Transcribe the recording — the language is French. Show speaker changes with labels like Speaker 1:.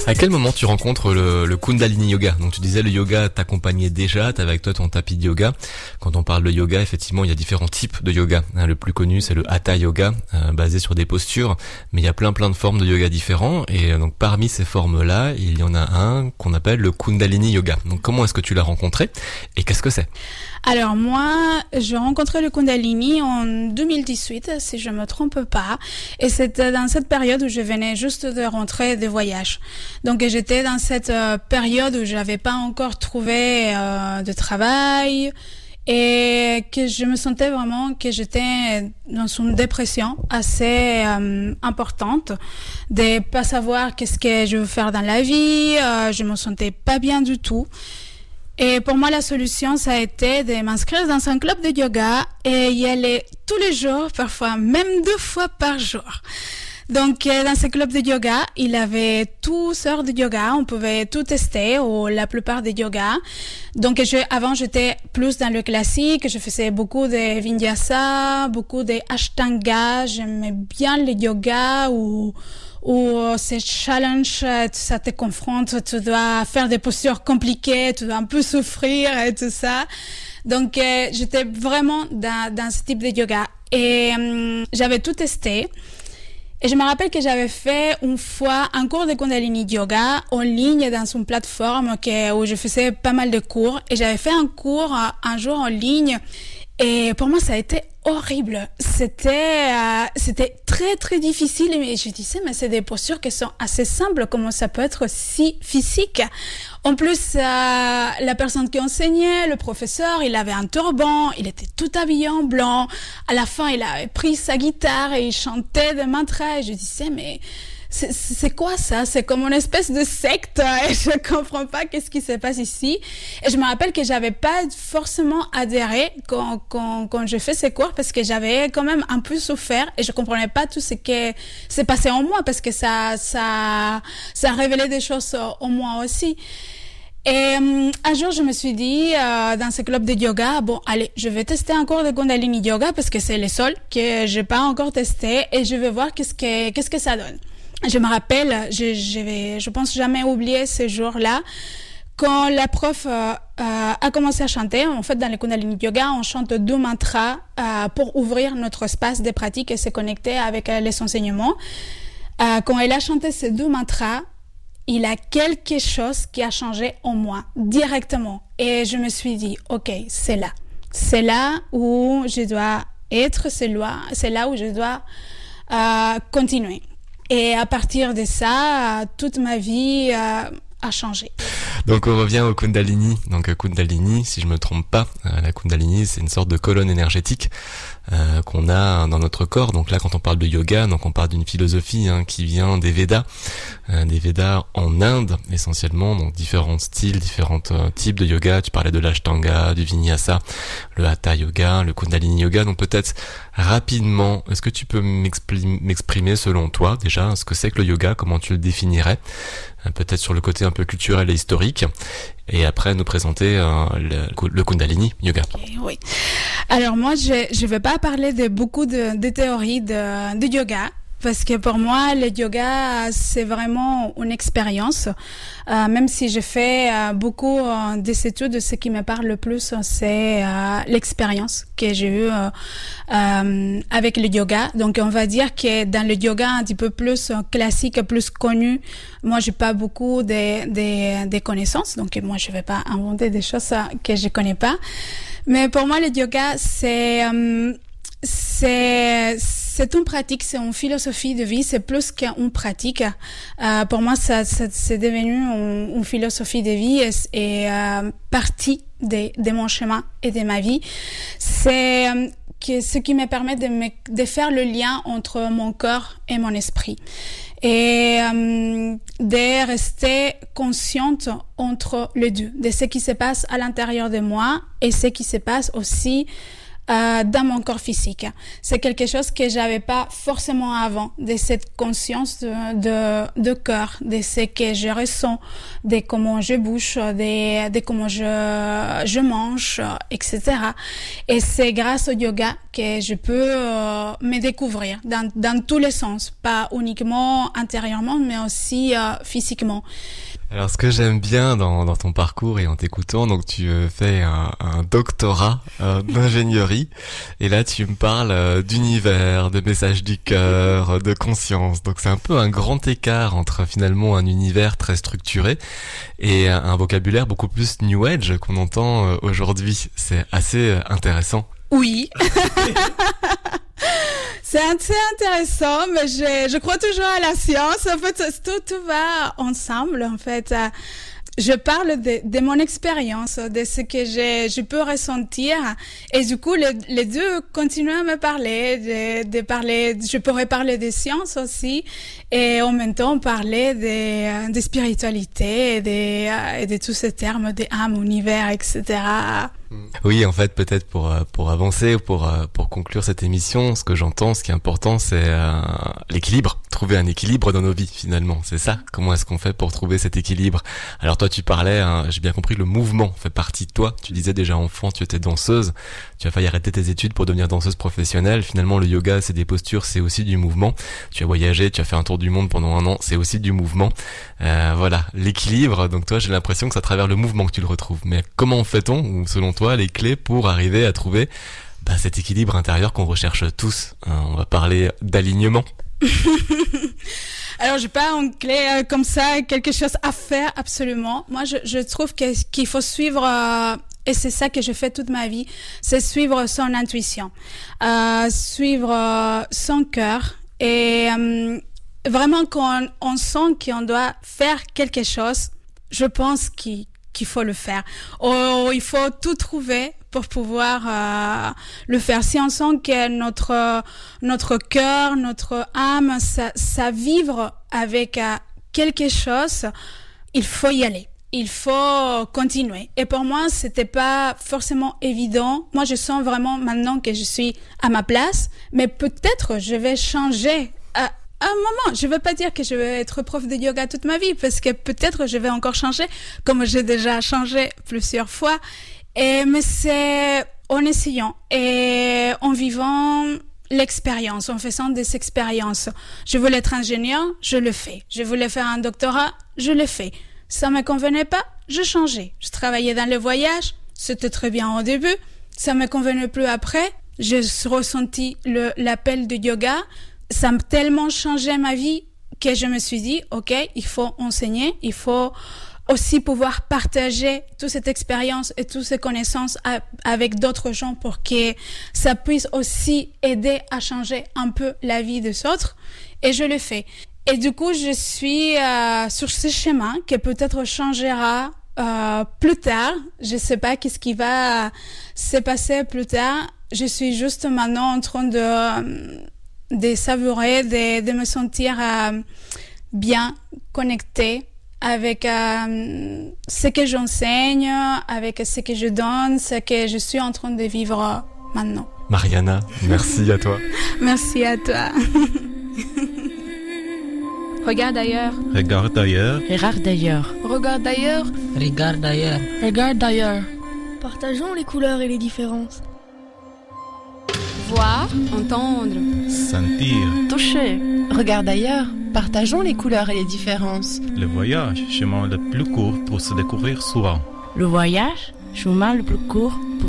Speaker 1: À quel moment tu rencontres le Kundalini Yoga? Donc tu disais le yoga t'accompagnait déjà, t'avais avec toi ton tapis de yoga. Quand on parle de yoga, effectivement, il y a différents types de yoga. Le plus connu, c'est le Hatha Yoga, basé sur des postures, mais il y a plein de formes de yoga différents. Et donc parmi ces formes-là, il y en a un qu'on appelle le Kundalini Yoga. Donc comment est-ce que tu l'as rencontré et qu'est-ce que c'est?
Speaker 2: Alors moi, j'ai rencontré le Kundalini en 2018, si je me trompe pas, et c'était dans cette période où je venais juste de rentrer de voyage. Donc j'étais dans cette période où j'avais pas encore trouvé de travail et que je me sentais vraiment que j'étais dans une dépression assez importante, de pas savoir qu'est-ce que je veux faire dans la vie, je me sentais pas bien du tout. Et pour moi, la solution, ça a été de m'inscrire dans un club de yoga et y aller tous les jours, parfois même 2 fois par jour. Donc, dans ce club de yoga, il y avait toutes sortes de yoga. On pouvait tout tester, ou la plupart des yogas. Donc, avant, j'étais plus dans le classique. Je faisais beaucoup de vinyasa, beaucoup de ashtanga. J'aimais bien le yoga où c'est challenge, ça te confronte, tu dois faire des postures compliquées, tu dois un peu souffrir et tout ça. Donc, j'étais vraiment dans ce type de yoga. Et j'avais tout testé. Et je me rappelle que j'avais fait une fois un cours de Kundalini Yoga en ligne dans une plateforme où je faisais pas mal de cours. Et j'avais fait un cours un jour en ligne. Et pour moi, ça a été horrible. C'était très difficile. Mais je disais, mais c'est des postures qui sont assez simples. Comment ça peut être si physique? En plus, la personne qui enseignait, le professeur, il avait un turban, il était tout habillé en blanc. À la fin, il avait pris sa guitare et il chantait des mantras. Et je disais, mais c'est quoi ça? C'est comme une espèce de secte et je comprends pas qu'est-ce qui se passe ici. Et je me rappelle que j'avais pas forcément adhéré quand je fais ces cours parce que j'avais quand même un peu souffert et je comprenais pas tout ce qui s'est passé en moi parce que ça révélait des choses en moi aussi. Et un jour, je me suis dit, dans ce club de yoga, bon, allez, je vais tester un cours de Kundalini Yoga parce que c'est le seul que j'ai pas encore testé et je vais voir qu'est-ce que ça donne. Je me rappelle, je pense jamais oublier ce jour-là, quand la prof a commencé à chanter. En fait, dans le Kundalini Yoga, on chante 2 mantras pour ouvrir notre espace de pratique et se connecter avec les enseignements. Quand elle a chanté ces 2 mantras, il y a quelque chose qui a changé en moi, directement. Et je me suis dit, ok, c'est là. C'est là où je dois être, c'est là où je dois continuer. Et à partir de ça, toute ma vie a changé.
Speaker 1: Donc on revient au Kundalini. Donc Kundalini, si je me trompe pas, la Kundalini, c'est une sorte de colonne énergétique qu'on a dans notre corps. Donc là, quand on parle de yoga, donc on parle d'une philosophie qui vient des Védas en Inde essentiellement. Donc différents styles, différents types de yoga. Tu parlais de l'ashtanga, du vinyasa, le hatha yoga, le Kundalini yoga. Donc peut-être rapidement, est-ce que tu peux m'exprimer selon toi déjà ce que c'est que le yoga, comment tu le définirais? Peut-être sur le côté un peu culturel et historique, et après nous présenter le Kundalini Yoga.
Speaker 2: Okay, oui. Alors moi, je vais pas parler de beaucoup de théories de yoga, parce que pour moi, le yoga, c'est vraiment une expérience. Même si je fais beaucoup des études, ce qui me parle le plus, c'est l'expérience que j'ai eue avec le yoga. Donc, on va dire que dans le yoga un petit peu plus classique, plus connu, moi, j'ai pas beaucoup de connaissances. Donc, moi, je vais pas inventer des choses que je connais pas. Mais pour moi, le yoga, c'est une pratique, c'est une philosophie de vie, c'est plus qu'une pratique. Pour moi, c'est devenu une philosophie de vie et partie de mon chemin et de ma vie. C'est ce qui me permet de faire le lien entre mon corps et mon esprit. Et de rester consciente entre les deux, de ce qui se passe à l'intérieur de moi et ce qui se passe aussi dans mon corps physique. C'est quelque chose que j'avais pas forcément avant, de cette conscience de corps, de ce que je ressens, de comment je bouge, de comment je mange, etc. Et c'est grâce au yoga que je peux me découvrir dans tous les sens, pas uniquement intérieurement, mais aussi physiquement.
Speaker 1: Alors, ce que j'aime bien dans ton parcours et en t'écoutant, donc tu fais un doctorat d'ingénierie, et là tu me parles d'univers, de message du cœur, de conscience. Donc c'est un peu un grand écart entre finalement un univers très structuré et un vocabulaire beaucoup plus New Age qu'on entend aujourd'hui. C'est assez intéressant.
Speaker 2: Oui. C'est assez intéressant, mais je crois toujours à la science. En fait, tout va ensemble, en fait. Je parle de mon expérience, de ce que je peux ressentir. Et du coup, les deux continuent à me parler, de parler, je pourrais parler de science aussi. Et en même temps, parler de spiritualité et de tous ces termes d'âme, univers, etc.
Speaker 1: Oui, en fait, peut-être pour avancer, pour conclure cette émission, ce que j'entends, ce qui est important, c'est l'équilibre. Trouver un équilibre dans nos vies, finalement. C'est ça. Comment est-ce qu'on fait pour trouver cet équilibre? Alors toi, tu parlais, j'ai bien compris, le mouvement fait partie de toi. Tu disais déjà enfant, tu étais danseuse. Tu as failli arrêter tes études pour devenir danseuse professionnelle. Finalement, le yoga, c'est des postures, c'est aussi du mouvement. Tu as voyagé, tu as fait un tour du monde pendant 1 an, c'est aussi du mouvement. Voilà, l'équilibre. Donc toi, j'ai l'impression que c'est à travers le mouvement que tu le retrouves. Mais comment fait-on, ou selon toi, les clés pour arriver à trouver cet équilibre intérieur qu'on recherche tous? On va parler d'alignement.
Speaker 2: Alors, j'ai pas une clé comme ça, quelque chose à faire absolument. Moi, je trouve qu'il faut suivre, et c'est ça que je fais toute ma vie, c'est suivre son intuition, suivre son cœur, et vraiment quand on sent qu'on doit faire quelque chose, je pense qu'il faut le faire. Il faut tout trouver pour pouvoir le faire. Si on sent que notre cœur, notre âme, ça vibre avec quelque chose, il faut y aller. Il faut continuer. Et pour moi, c'était pas forcément évident. Moi, je sens vraiment maintenant que je suis à ma place, mais peut-être je vais changer à un moment. Je veux pas dire que je vais être prof de yoga toute ma vie, parce que peut-être je vais encore changer, comme j'ai déjà changé plusieurs fois. Mais c'est en essayant et en vivant l'expérience, en faisant des expériences. Je voulais être ingénieur, je le fais. Je voulais faire un doctorat, je le fais. Ça me convenait pas, je changeais. Je travaillais dans le voyage, c'était très bien au début. Ça me convenait plus après. J'ai ressenti l'appel du yoga. Ça a tellement changé ma vie que je me suis dit, OK, il faut enseigner, il faut aussi pouvoir partager toute cette expérience et toutes ces connaissances avec d'autres gens pour que ça puisse aussi aider à changer un peu la vie des autres. Et je le fais. Et du coup, je suis sur ce chemin qui peut-être changera plus tard. Je sais pas qu'est-ce qui va se passer plus tard. Je suis juste maintenant en train de savourer, de me sentir bien connectée avec ce que j'enseigne, avec ce que je donne, ce que je suis en train de vivre maintenant.
Speaker 1: Mariana, merci à toi.
Speaker 2: Merci à toi.
Speaker 3: Regarde ailleurs.
Speaker 4: Regarde ailleurs.
Speaker 3: Regarde ailleurs.
Speaker 5: Regarde ailleurs.
Speaker 6: Regarde ailleurs.
Speaker 3: Regarde ailleurs.
Speaker 5: Partageons les couleurs et les différences.
Speaker 7: Voir, entendre,
Speaker 4: Sentir.
Speaker 3: Toucher. Regarde ailleurs. Partageons les couleurs et les différences.
Speaker 4: Le voyage, chemin le plus court pour se découvrir soi.
Speaker 3: Le voyage, chemin le plus court